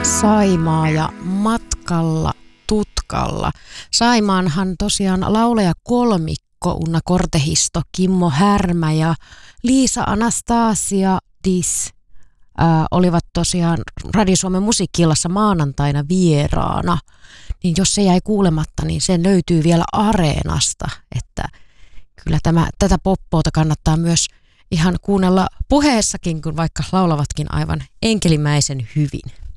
Saimaa ja matkalla tutkalla. Saimaanhan tosiaan laulaja kolmikko Unna Kortehisto, Kimmo Härmä ja Liisa Anastasia Dis olivat tosiaan Radio Suomen musiikki-illassa maanantaina vieraana. Niin jos se jäi kuulematta, niin se löytyy vielä Areenasta, että kyllä tätä poppoota kannattaa myös ihan kuunnella puheessakin, kun vaikka laulavatkin aivan enkelimäisen hyvin.